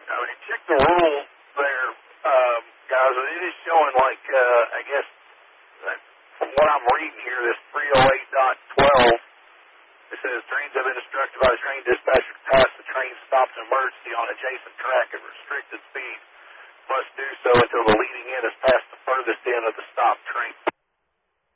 I mean, check the rules there, guys. It is showing like, I guess, from what I'm reading here, this 308.12, it says trains have been instructed by the train dispatcher to pass the train stops in emergency on adjacent track at restricted speed. Must do so until the leading end is past the furthest end of the stopped train.